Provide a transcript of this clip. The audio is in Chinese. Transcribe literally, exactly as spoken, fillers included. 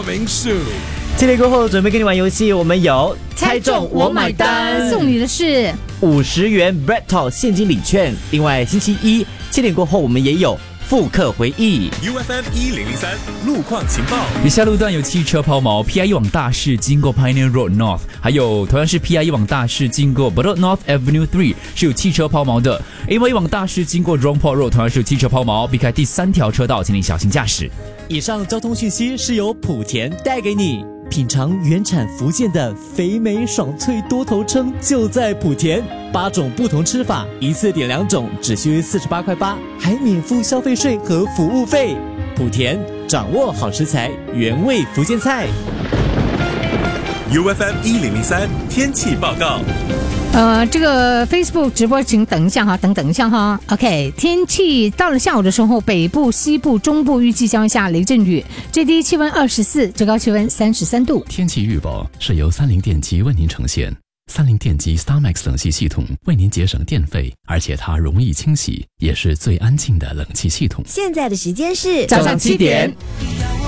明树。 七点过后准备跟你玩游戏，我们有猜中我买单，送你的是五十元 Bread Talk 现金礼券。另外星期一七点过后我们也有复刻回忆。 U F M 一零零三路况情报。 以下路段有汽车抛锚 ，P I E 往大市经过 Pioneer Road North， 还有同样是 P I E 往大市经过 Bedok North Avenue 三是有汽车抛锚的。A Y 往大市经过 Jurong Road 同样是有汽车抛锚，避开第三条车道，请你小心驾驶。 以上交通讯息是由莆田带给你。品尝原产福建的肥美爽脆多头称就在莆田，八种不同吃法，一次点两种，只需四十八块八，还免付消费税和服务费。莆田掌握好食材，原味福建菜。 U F M 一零零三天气报告。 呃，这个 Facebook 直播请等一下哈，等等一下哈。OK， 天气到了下午的时候，北部、西部、中部预计将下雷阵雨，最低气温二十四，最高气温三十三度。 天气预报是由三菱电机为您呈现。三菱电机 StarMax 冷气系统为您节省电费，而且它容易清洗，也是最安静的冷气系统。 现在的时间是早上七点。